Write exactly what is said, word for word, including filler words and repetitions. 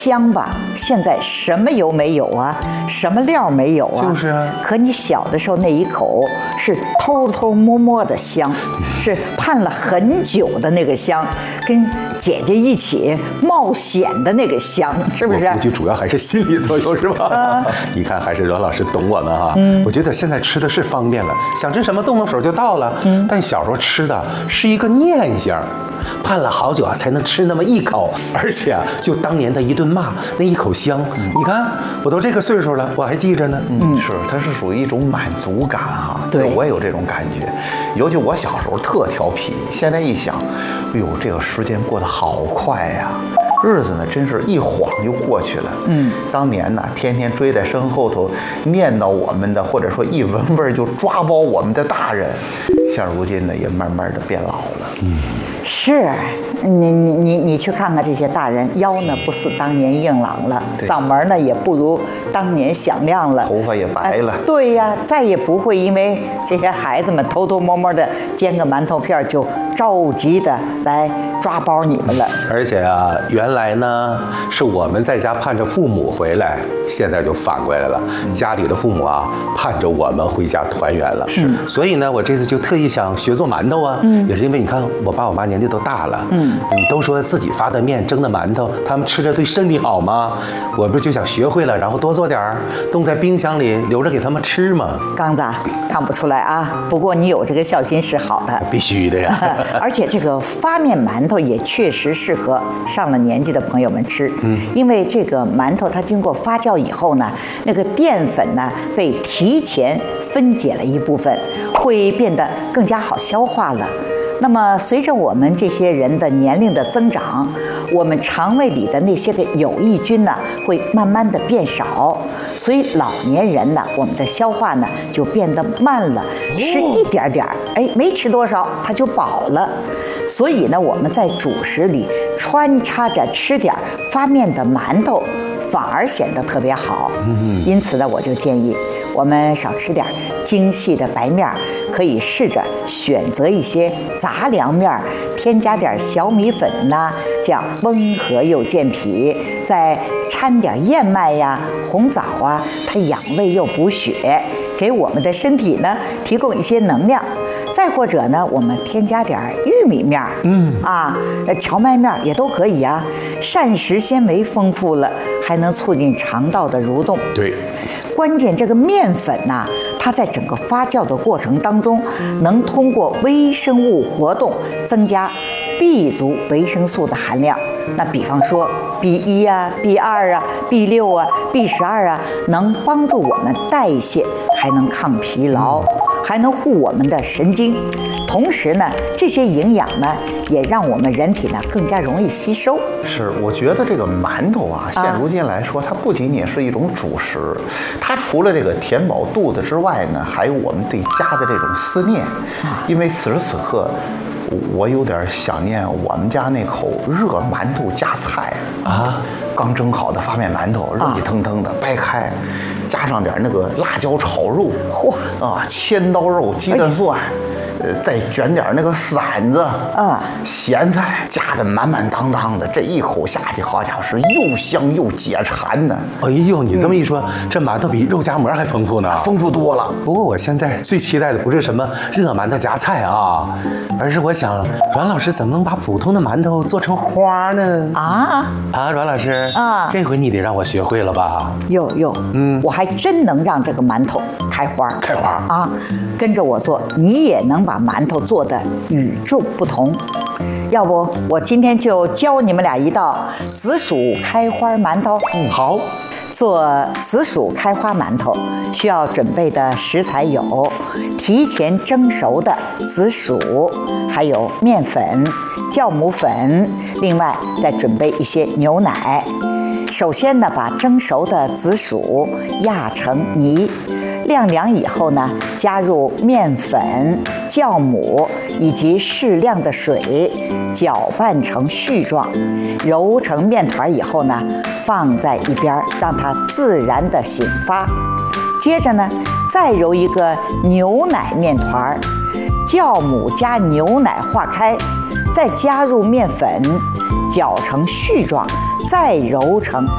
香吧，现在什么油没有啊，什么料没有啊？ 就是啊。 可你小的时候那一口是偷偷摸摸的香，是盼了很久的那个香，跟姐姐一起冒险的那个香，是不是？ 我估计主要还是心理作用，是吧？啊、你看，还是阮老师懂我们哈。嗯。我觉得现在吃的是方便了，想吃什么动动手就到了。嗯。但小时候吃的是一个念想。盼了好久啊，才能吃那么一口，而且啊，就当年的一顿骂，那一口香，嗯、你看我都这个岁数了，我还记着呢。 嗯，是，它是属于一种满足感哈。 对， 我也有这种感觉。尤其我小时候特调皮，现在一想，哎呦，这个时间过得好快呀。日子呢，真是一晃就过去了。嗯，当年呢，天天追在身后头念叨我们的，或者说一闻味儿就抓包我们的大人，像如今呢，也慢慢的变老了。嗯， 是。你你你你去看看这些大人，腰呢不似当年硬朗了，嗓门呢也不如当年响亮了， 头发也白了。 呃、对呀，再也不会因为这些孩子们偷偷摸摸的煎个馒头片就着急的来抓包你们了。 而且啊，原来呢是我们在家盼着父母回来，现在就反过来了，嗯、家里的父母啊盼着我们回家团圆了。是，所以呢，我这次就特意想学做馒头啊，嗯、也是因为你看我爸我妈年纪都大了，嗯。你都说自己发的面蒸的馒头，他们吃着对身体好吗？我不是就想学会了，然后多做点儿，冻在冰箱里留着给他们吃吗？ 刚子看不出来啊，不过你有这个孝心是好的， 必须的呀。 而且这个发面馒头也确实适合上了年纪的朋友们吃，嗯，因为这个馒头它经过发酵以后呢，那个淀粉呢被提前分解了一部分，会变得更加好消化了。那么，随着我们这些人的年龄的增长，我们肠胃里的那些个有益菌呢，会慢慢的变少，所以老年人呢，我们的消化呢就变得慢了，吃一点点，哎，没吃多少，它就饱了。所以呢，我们在主食里穿插着吃点发面的馒头，反而显得特别好。因此呢，我就建议我们少吃点精细的白面，可以试着选择一些杂粮面，添加点小米粉呐、啊，这样温和又健脾。再掺点燕麦呀、红枣啊，它养胃又补血，给我们的身体呢提供一些能量。再或者呢，我们添加点玉米面，嗯啊，荞麦面也都可以啊。膳食纤维丰富了，还能促进肠道的蠕动。 对， 关键这个面粉呐、啊，它在整个发酵的过程当中，能通过微生物活动增加 B 族维生素的含量。那比方说 B 一啊、B 二啊、B 六啊、B 十二啊，能帮助我们代谢，还能抗疲劳，还能护我们的神经。同时呢，这些营养呢，也让我们人体呢更加容易吸收。 是，我觉得这个馒头啊，现如今来说，它不仅仅是一种主食，它除了这个填饱肚子之外呢，还有我们对家的这种思念。因为此时此刻，我有点想念我们家那口热馒头加菜啊，刚蒸好的发面馒头，热气腾腾的掰开，加上点那个辣椒炒肉，嚯啊，千刀肉、鸡蛋蒜。呃，再卷点那个馓子啊，咸菜夹得满满当当的，这一口下去，好家伙，是又香又解馋的。 哎呦，你这么一说，嗯、这馒头比肉夹馍还丰富呢， 丰富多了。 不过我现在最期待的不是什么热馒头夹菜啊，而是我想阮老师怎么能把普通的馒头做成花呢？ 啊啊，阮老师啊， 这回你得让我学会了吧？ 有有，嗯，我还真能让这个馒头开花， 开花啊，跟着我做，你也能把。把馒头做的与众不同，要不我今天就教你们俩一道紫薯开花馒头。 嗯，好。 做紫薯开花馒头需要准备的食材有提前蒸熟的紫薯，还有面粉、酵母粉，另外再准备一些牛奶。首先呢，把蒸熟的紫薯压成泥。晾凉以后呢，加入面粉、酵母以及适量的水，搅拌成絮状，揉成面团以后呢，放在一边，让它自然的醒发。接着呢，再揉一个牛奶面团，酵母加牛奶化开，再加入面粉，搅成絮状，再揉成